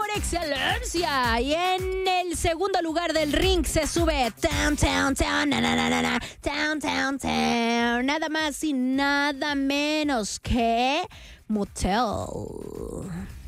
excelencia. Y en el segundo lugar del ring se sube Town, Town, Town, na, na, na, na, na, Town, Town, Town. Nada más y nada menos que Motel.